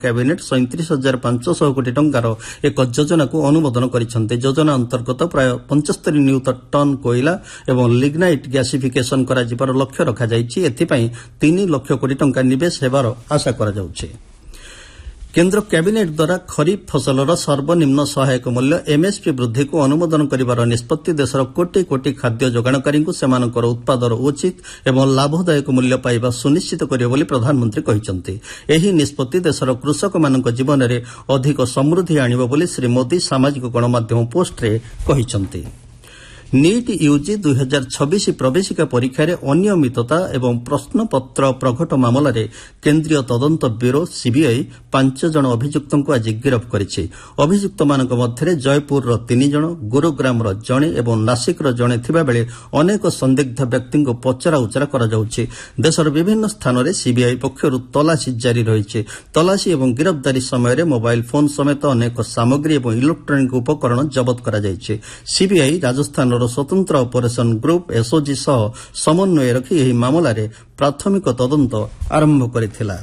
Cabinet 37,500 କୋଟି ଟଙ୍କାର ଏକ ଯୋଜନାକୁ ଅନୁମୋଦନ କରିଛନ୍ତି। ଯୋଜନା ଅନ୍ତର୍ଗତ ପ୍ରାୟ 75 ନିୟୁତ ଟନ୍ କୋଇଲା ଏବଂ ଲିଗ୍ନାଇଟ୍ ଗ୍ୟାସିଫିକେସନ୍ କରାଯିବାର ଲକ୍ଷ୍ୟ ରଖାଯାଇଛି। ଏଥିପାଇଁ 3 ଲକ୍ଷ କୋଟି ଟଙ୍କା ନିବେଶ ହେବାର ଆଶା କରାଯାଉଛି। କେନ୍ଦ୍ର କ୍ୟାବିନେଟ୍ ଦ୍ୱାରା ଖରିଫ୍ ଫସଲର ସର୍ବନିମ୍ନ ସହାୟକ ମୂଲ୍ୟ ଏମ୍ଏସ୍ପି ବୃଦ୍ଧିକୁ ଅନୁମୋଦନ କରିବାର ନିଷ୍ପତ୍ତି ଦେଶର କୋଟି କୋଟି ଖାଦ୍ୟ ଯୋଗାଣକାରୀଙ୍କୁ ସେମାନଙ୍କର ଉତ୍ପାଦର ଉଚିତ ଏବଂ ଲାଭଦାୟକ ମୂଲ୍ୟ ପାଇବା ସୁନିଶ୍ଚିତ କରିବ ବୋଲି ପ୍ରଧାନମନ୍ତ୍ରୀ କହିଛନ୍ତି। ଏହି ନିଷ୍ପତ୍ତି ଦେଶର କୃଷକମାନଙ୍କ ଜୀବନରେ ଅଧିକ ସମୃଦ୍ଧି ଆଣିବ ବୋଲି ଶ୍ରୀ ମୋଦି ସାମାଜିକ ଗଣମାଧ୍ୟମ ପୋଷ୍ଟରେ କହିଛନ୍ତି। ନିଟ୍ ୟୁଜି 2026 ପ୍ରବେଶିକା ପରୀକ୍ଷାରେ ଅନିୟମିତତା ଏବଂ ପ୍ରଶ୍ନପତ୍ର ପ୍ରଘଟ ମାମଲାରେ କେନ୍ଦ୍ରୀୟ ତଦନ୍ତ ବ୍ୟୁରୋ ସିବିଆଇ 5 ଜଣ ଅଭିଯୁକ୍ତଙ୍କୁ ଆଜି ଗିରଫ କରିଛି। ଅଭିଯୁକ୍ତମାନଙ୍କ ମଧ୍ୟରେ ଜୟପୁରର 3 ଜଣ, ଗୁରୁଗ୍ରାମର ଜଣେ ଏବଂ ନାସିକର ଜଣେ ଥିବାବେଳେ ଅନେକ ସନ୍ଦିଗ୍ଧ ବ୍ୟକ୍ତିଙ୍କୁ ପଚରାଉଚରା କରାଯାଉଛି। ଦେଶର ବିଭିନ୍ନ ସ୍ଥାନରେ ସିବିଆଇ ପକ୍ଷରୁ ତଲାସୀ ଜାରି ରହିଛି। ତଲାସୀ ଏବଂ ଗିରଫଦାରୀ ସମୟରେ ମୋବାଇଲ୍ ଫୋନ୍ ସମେତ ଅନେକ ସାମଗ୍ରୀ ଏବଂ ଇଲେକ୍ଟ୍ରୋନିକ୍ ଉପକରଣ ଜବତ କରାଯାଇଛି। ସିବିଆଇ ରାଜସ୍ଥାନର ସ୍ୱତନ୍ତ୍ର ଅପରେସନ୍ ଗ୍ରୁପ୍ ଏସ୍ଓଜି ସହ ସମନ୍ୱୟ ରଖି ଏହି ମାମଲାରେ ପ୍ରାଥମିକ ତଦନ୍ତ ଆରମ୍ଭ କରିଥିଲା।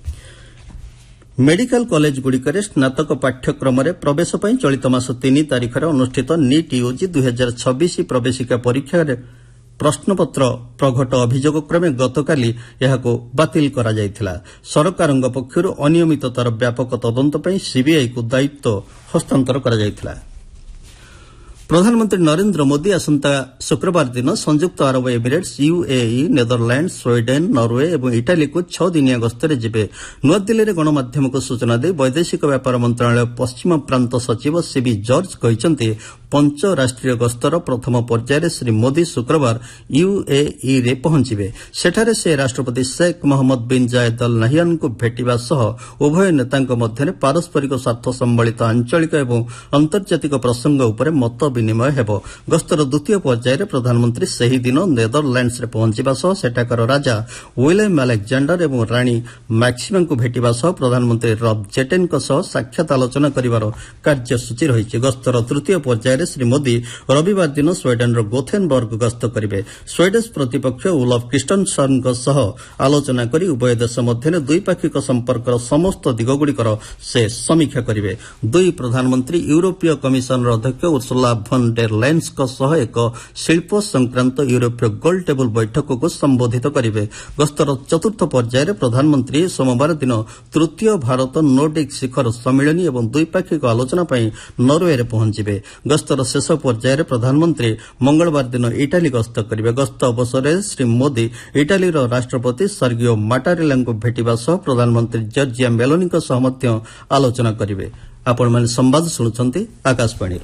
ମେଡିକାଲ କଲେଜଗୁଡ଼ିକରେ ସ୍ନାତକ ପାଠ୍ୟକ୍ରମରେ ପ୍ରବେଶ ପାଇଁ ଚଳିତ ମାସ 3 ତାରିଖରେ ଅନୁଷ୍ଠିତ ନିଟ୍ ୟୁଜି 2026 ପ୍ରବେଶିକା ପରୀକ୍ଷାରେ ପ୍ରଶ୍ନପତ୍ର ପ୍ରଘଟ ଅଭିଯୋଗ କ୍ରମେ ଗତକାଲି ଏହାକୁ ବାତିଲ କରାଯାଇଥିଲା। ସରକାରଙ୍କ ପକ୍ଷରୁ ଅନିୟମିତତାର ବ୍ୟାପକ ତଦନ୍ତ ପାଇଁ ସିବିଆଇକୁ ଦାୟିତ୍ୱ ହସ୍ତାନ୍ତର କରାଯାଇଥିଲା। ପ୍ରଧାନମନ୍ତ୍ରୀ ନରେନ୍ଦ୍ର ମୋଦି ଆସନ୍ତା ଶୁକ୍ରବାର ଦିନ ସଂଯୁକ୍ତ ଆରବ Emirates, UAE, Netherland, Sweden, Norway ଏବଂ ଇଟାଲୀକୁ 6 ଦିନିଆ ଗସ୍ତରେ ଯିବେ। ନୂଆଦିଲ୍ଲୀରେ ଗଣମାଧ୍ୟମକୁ ସୂଚନା ଦେଇ ବୈଦେଶିକ ବ୍ୟାପାର ମନ୍ତ୍ରଣାଳୟ ପଶ୍ଚିମ ପ୍ରାନ୍ତ ସଚିବ ସିବି ଜର୍ଜ କହିଛନ୍ତି, 5 ରାଷ୍ଟ୍ରୀୟ ଗସ୍ତର ପ୍ରଥମ ପର୍ଯ୍ୟାୟରେ ଶ୍ରୀ ମୋଦି ଶୁକ୍ରବାର ୟୁଏଇରେ ପହଞ୍ଚିବେ। ସେଠାରେ ସେ ରାଷ୍ଟ୍ରପତି Sheikh Mohammed bin Zayed Al ନାହିୟାନ୍ଙ୍କୁ ଭେଟିବା ସହ ଉଭୟ ନେତାଙ୍କ ମଧ୍ୟରେ ପାରସ୍ପରିକ ସ୍ୱାର୍ଥ ସମ୍ବଳିତ ଆଞ୍ଚଳିକ ଏବଂ ଆନ୍ତର୍ଜାତିକ ପ୍ରସଙ୍ଗ ଉପରେ ମତ ବିନିମୟ ହେବ। ଗସ୍ତର ଦ୍ୱିତୀୟ ପର୍ଯ୍ୟାୟରେ ପ୍ରଧାନମନ୍ତ୍ରୀ ସେହିଦିନ ନେଦରଲ୍ୟାଣ୍ଡସରେ ପହଞ୍ଚିବା ସହ ସେଠାକାର ରାଜା ୱିଲେମ୍ ଆଲେକ୍ଜାଣ୍ଡର ଏବଂ ରାଣୀ ମ୍ୟାକ୍ସିମାଙ୍କୁ ଭେଟିବା ସହ ପ୍ରଧାନମନ୍ତ୍ରୀ ରବ୍ ଜେଟେନ୍ଙ୍କ ସହ ସାକ୍ଷାତ ଆଲୋଚନା କରିବାର କାର୍ଯ୍ୟସୂଚୀ ରହିଛି। ଗସ୍ତର ତୃତୀୟ ପର୍ଯ୍ୟାୟରେ ଶ୍ରୀ ମୋଦି ରବିବାର ଦିନ ସ୍ୱିଡେନ୍ର ଗୋଥେନବର୍ଗ ଗସ୍ତ କରିବେ। ସ୍ୱିଡେଶ ପ୍ରତିପକ୍ଷ ଉଲଫ୍ କ୍ରିଷ୍ଟନ୍ସନ୍ଙ୍କ ସହ ଆଲୋଚନା କରି ଉଭୟ ଦେଶ ମଧ୍ୟରେ ଦ୍ୱିପାକ୍ଷିକ ସମ୍ପର୍କର ସମସ୍ତ ଦିଗଗୁଡ଼ିକର ସେ ସମୀକ୍ଷା କରିବେ। ଦୁଇ ପ୍ରଧାନମନ୍ତ୍ରୀ ୟୁରୋପୀୟ କମିଶନର ଅଧ୍ୟକ୍ଷ ଉର୍ସୁଲା ଭନ୍ ଡେର୍ ଲେନ୍ଙ୍କ ସହ ଏକ ଶିଳ୍ପ ସଂକ୍ରାନ୍ତ ୟୁରୋପୀୟ ଗୋଲଟେବୁଲ ବୈଠକକୁ ସମ୍ବୋଧିତ କରିବେ। ଗସ୍ତର ଚତୁର୍ଥ ପର୍ଯ୍ୟାୟରେ ପ୍ରଧାନମନ୍ତ୍ରୀ ସୋମବାର ଦିନ ତୃତୀୟ ଭାରତ ନୋର୍ଡିକ୍ ଶିଖର ସମ୍ମିଳନୀ ଏବଂ ଦ୍ୱିପାକ୍ଷିକ ଆଲୋଚନା ପାଇଁ ନରୱେରେ ପହଞ୍ଚିବେ। ଗସ୍ତର ଶେଷ ପର୍ଯ୍ୟାୟରେ ପ୍ରଧାନମନ୍ତ୍ରୀ ମଙ୍ଗଳବାର ଦିନ ଇଟାଲୀ ଗସ୍ତ କରିବେ। ଗସ୍ତ ଅବସରରେ ଶ୍ରୀ ମୋଦି ଇଟାଲୀର ରାଷ୍ଟ୍ରପତି ସର୍ଗିଓ ମାଟାରେଲାଙ୍କୁ ଭେଟିବା ସହ ପ୍ରଧାନମନ୍ତ୍ରୀ ଜର୍ଜିଆ ମେଲୋନିଙ୍କ ସହ ମଧ୍ୟ ଆଲୋଚନା କରିବେ। ଆପଣମାନେ ସମ୍ବାଦ ଶୁଣୁଛନ୍ତି ଆକାଶବାଣୀରୁ।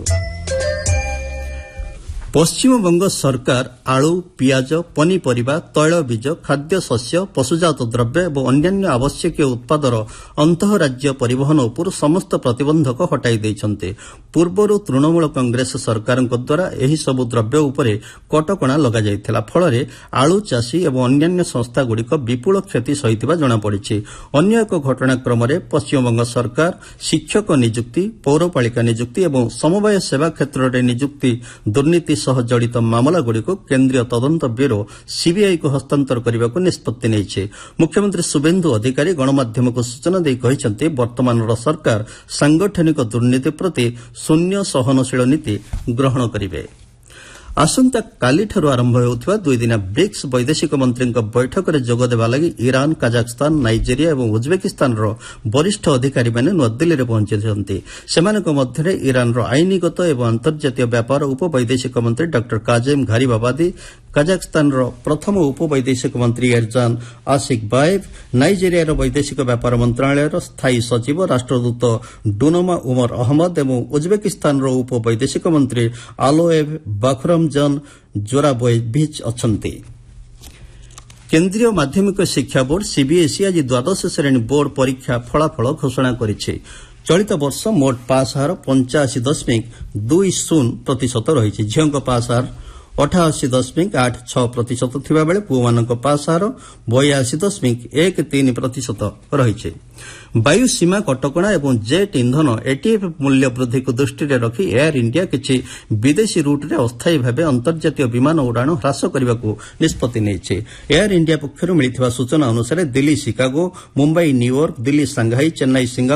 ପଶ୍ଚିମବଙ୍ଗ ସରକାର ଆଳୁ, ପିଆଜ, ପନିପରିବା, ତୈଳବୀଜ, ଖାଦ୍ୟଶସ୍ୟ, ପଶୁଜାତ ଦ୍ରବ୍ୟ ଏବଂ ଅନ୍ୟାନ୍ୟ ଆବଶ୍ୟକୀୟ ଉତ୍ପାଦର ଅନ୍ତଃରାଜ୍ୟ ପରିବହନ ଉପରୁ ସମସ୍ତ ପ୍ରତିବନ୍ଧକ ହଟାଇ ଦେଇଛନ୍ତି। ପୂର୍ବରୁ ତୃଣମୂଳ କଂଗ୍ରେସ ସରକାରଙ୍କ ଦ୍ୱାରା ଏହିସବୁ ଦ୍ରବ୍ୟ ଉପରେ କଟକଣା ଲଗାଯାଇଥିଲା। ଫଳରେ ଆଳୁ ଚାଷୀ ଏବଂ ଅନ୍ୟାନ୍ୟ ସଂସ୍ଥାଗୁଡ଼ିକ ବିପୁଳ କ୍ଷତି ସହିଥିବା ଜଣାପଡ଼ିଛି। ଅନ୍ୟ ଏକ ଘଟଣାକ୍ରମରେ ପଶ୍ଚିମବଙ୍ଗ ସରକାର ଶିକ୍ଷକ ନିଯୁକ୍ତି, ପୌରପାଳିକା ନିଯୁକ୍ତି ଏବଂ ସମବାୟ ସେବା କ୍ଷେତ୍ରରେ ନିଯୁକ୍ତି ଦୁର୍ନୀତି ସହ ଜଡ଼ିତ ମାମଲାଗୁଡ଼ିକୁ କେନ୍ଦ୍ରୀୟ ତଦନ୍ତ ବ୍ୟୁରୋ ସିବିଆଇକୁ ହସ୍ତାନ୍ତର କରିବାକୁ ନିଷ୍ପତ୍ତି ନେଇଛି। ମୁଖ୍ୟମନ୍ତ୍ରୀ ଶୁଭେନ୍ଦୁ ଅଧିକାରୀ ଗଣମାଧ୍ୟମକୁ ସୂଚନା ଦେଇ କହିଛନ୍ତି, ବର୍ତ୍ତମାନର ସରକାର ସାଂଗଠନିକ ଦୁର୍ନୀତି ପ୍ରତି ଶୂନ୍ୟ ସହନଶୀଳ ନୀତି ଗ୍ରହଣ କରିବେ। ଆସନ୍ତାକାଲିଠାରୁ ଆରମ୍ଭ ହେଉଥିବା 2 ଦିନିଆ ବ୍ରିକ୍ସ ବୈଦେଶିକ ମନ୍ତ୍ରୀଙ୍କ ବୈଠକରେ ଯୋଗଦେବା ଲାଗି ଇରାନ୍, କାଜାଖସ୍ତାନ, ନାଇଜେରିଆ ଏବଂ ଉଜ୍ବେକିସ୍ତାନର ବରିଷ୍ଠ ଅଧିକାରୀମାନେ ନୂଆଦିଲ୍ଲୀରେ ପହଞ୍ଚିଛନ୍ତି। ସେମାନଙ୍କ ମଧ୍ୟରେ ଇରାନ୍ର ଆଇନଗତ ଏବଂ ଅନ୍ତର୍ଜାତୀୟ ବ୍ୟାପାର ଉପବୈଦେଶିକ ମନ୍ତ୍ରୀ ଡକ୍ଟର କାଜେମ୍ ଘାରିବାବାଦି, କାଜାଖସ୍ତାନର ପ୍ରଥମ ଉପବୈଦେଶିକ ମନ୍ତ୍ରୀ ଏର୍ଜାନ୍ ଆସିକ୍ ବାଏଭ୍, ନାଇଜେରିଆର ବୈଦେଶିକ ବ୍ୟାପାର ମନ୍ତ୍ରଣାଳୟର ସ୍ଥାୟୀ ସଚିବ ରାଷ୍ଟ୍ରଦୂତ ଡୁନମା ଉମର ଅହମ୍ମଦ ଏବଂ ଉଜ୍ବେକିସ୍ତାନର ଉପବୈଦେଶିକ ମନ୍ତ୍ରୀ ଆଲୋଏଭ୍ ବାଖରମଜାନ୍ ଜୋରାବୋଭିଚ୍ ଅଛନ୍ତି। କେନ୍ଦ୍ରୀୟ ମାଧ୍ୟମିକ ଶିକ୍ଷା ବୋର୍ଡ ସିବିଏସ୍ଇ ଆଜି ଦ୍ୱାଦଶ ଶ୍ରେଣୀ ବୋର୍ଡ ପରୀକ୍ଷା ଫଳାଫଳ ଘୋଷଣା କରିଛି। ଚଳିତ ବର୍ଷ ମୋଟ ପାସ୍ ହାର 85.20% ରହିଛି। ଝିଅଙ୍କ ପାସ୍ ହାର 88.86% ଥିବାବେଳେ ପୁଅମାନଙ୍କ ପାସ୍ ହାର 82.13% ରହିଛି। ବାୟୁ ସୀମା କଟକଣା ଏବଂ ଜେଟ୍ ଇନ୍ଧନ ଏଟିଏଫ୍ ମୂଲ୍ୟ ବୃଦ୍ଧିକୁ ଦୃଷ୍ଟିରେ ରଖି ଏୟାର ଇଣ୍ଡିଆ କିଛି ବିଦେଶୀ ରୁଟ୍ରେ ଅସ୍ଥାୟୀ ଭାବେ ଅନ୍ତର୍ଜାତୀୟ ବିମାନ ଉଡ଼ାଣ ହ୍ରାସ କରିବାକୁ ନିଷ୍ପତ୍ତି ନେଇଛି। ଏୟାର ଇଣ୍ଡିଆ ପକ୍ଷରୁ ମିଳିଥିବା ସୂଚନା ଅନୁସାରେ Delhi Chicago, Mumbai New York, Delhi Shanghai, Chennai